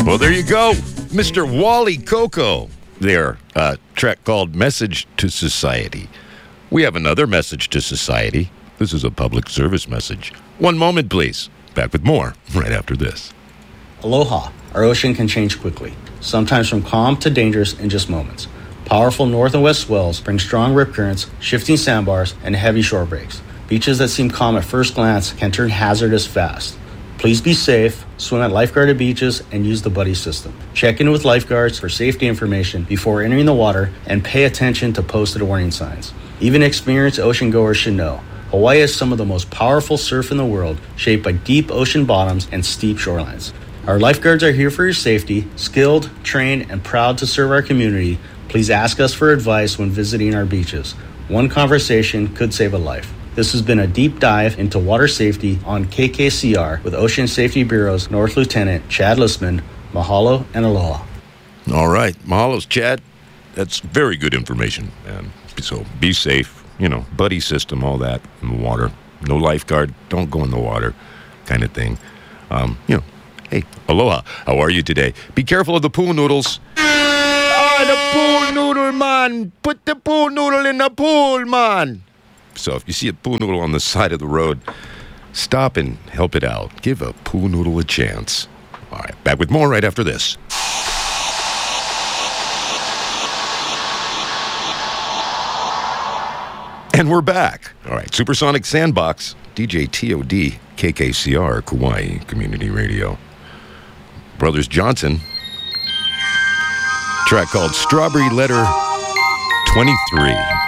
Well, there you go. Mr. Wally Coco there. Track called Message to Society. We have another message to society. This is a public service message. One moment, please. Back with more right after this. Aloha. Our ocean can change quickly, sometimes from calm to dangerous in just moments. Powerful north and west swells bring strong rip currents, shifting sandbars, and heavy shore breaks. Beaches that seem calm at first glance can turn hazardous fast. Please be safe, swim at lifeguarded beaches, and use the buddy system. Check in with lifeguards for safety information before entering the water, and pay attention to posted warning signs. Even experienced ocean goers should know, Hawaii has some of the most powerful surf in the world, shaped by deep ocean bottoms and steep shorelines. Our lifeguards are here for your safety, skilled, trained, and proud to serve our community. Please ask us for advice when visiting our beaches. One conversation could save a life. This has been a deep dive into water safety on KKCR with Ocean Safety Bureau's North Lieutenant Chad Listman. Mahalo and aloha. All right. Mahalo's, Chad. That's very good information, man. So be safe. Buddy system, all that in the water. No lifeguard. Don't go in the water kind of thing. Hey, aloha. How are you today? Be careful of the pool noodles. The pool noodle, man. Put the pool noodle in the pool, man. So if you see a pool noodle on the side of the road, stop and help it out. Give a pool noodle a chance. All right, back with more right after this. And we're back. All right, Supersonic Sandbox, DJ TOD, KKCR, Kauai Community Radio. Brothers Johnson, track called Strawberry Letter 23.